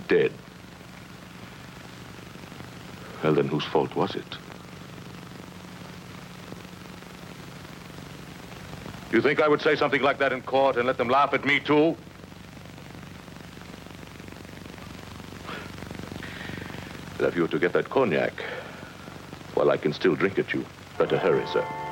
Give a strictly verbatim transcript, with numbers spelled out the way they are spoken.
dead. Well, then whose fault was it? You think I would say something like that in court and let them laugh at me, too? But if you were to get that cognac, well, I can still drink it, you better hurry, sir.